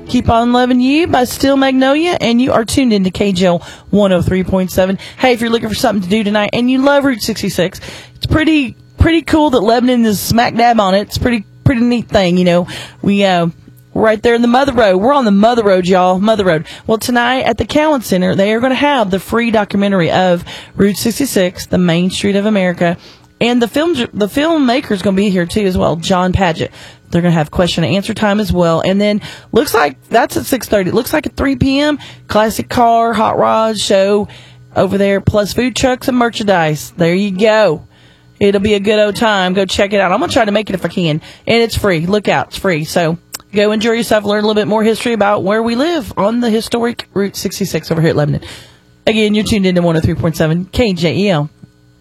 Keep On Loving You by Steel Magnolia, and you are tuned into KJL 103.7. Hey, if you're looking for something to do tonight and you love Route 66, it's pretty cool that Lebanon is smack dab on it. It's pretty neat thing, you know. We're right there in the Mother Road. We're on the Mother Road, y'all. Mother Road. Well, tonight at the Cowan Center, they are going to have the free documentary of Route 66, the Main Street of America. And the filmmaker is going to be here, too, as well, John Padgett. They're going to have question and answer time as well. And then, looks like that's at 6:30. It looks like at 3 p.m., classic car, hot rod show over there, plus food trucks and merchandise. There you go. It'll be a good old time. Go check it out. I'm going to try to make it if I can. And it's free. Look out. It's free. So, go enjoy yourself. Learn a little bit more history about where we live on the historic Route 66 over here at Lebanon. Again, you're tuned into 103.7 KJEL.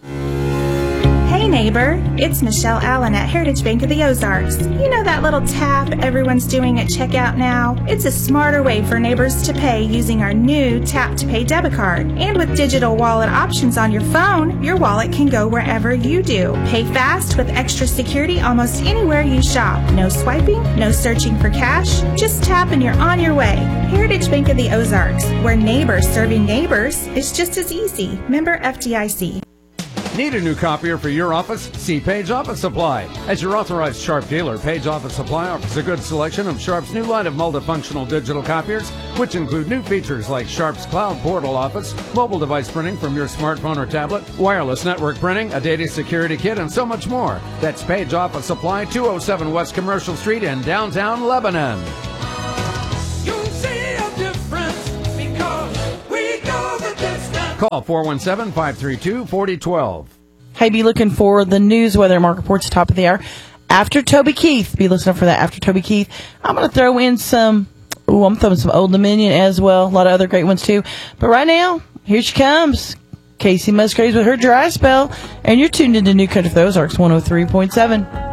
Hey neighbor, it's Michelle Allen at Heritage Bank of the Ozarks. You know that little tap everyone's doing at checkout now? It's a smarter way for neighbors to pay using our new Tap to Pay debit card. And with digital wallet options on your phone, your wallet can go wherever you do. Pay fast with extra security almost anywhere you shop. No swiping, no searching for cash, just tap and you're on your way. Heritage Bank of the Ozarks, where neighbors serving neighbors is just as easy. Member FDIC. Need a new copier for your office? See Page Office Supply. As your authorized Sharp dealer, Page Office Supply offers a good selection of Sharp's new line of multifunctional digital copiers, which include new features like Sharp's Cloud Portal Office, mobile device printing from your smartphone or tablet, wireless network printing, a data security kit, and so much more. That's Page Office Supply, 207 West Commercial Street in downtown Lebanon. You'll see a difference because we go the distance. Call 417-532-4012. Hey, be looking for the news weather mark reports top of the hour. After Toby Keith, be listening for that. After Toby Keith, I'm going to throw in I'm throwing some Old Dominion as well. A lot of other great ones too. But right now, here she comes. Casey Musgraves with her dry spell. And you're tuned into New Country for the Ozarks 103.7.